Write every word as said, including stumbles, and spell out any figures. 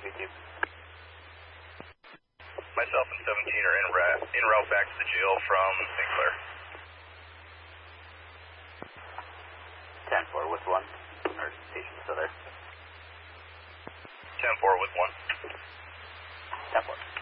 B T. Myself and seventeen are en route, en route back to the jail from Saint Clair. ten four with one. Or station still there. ten four with one. ten four.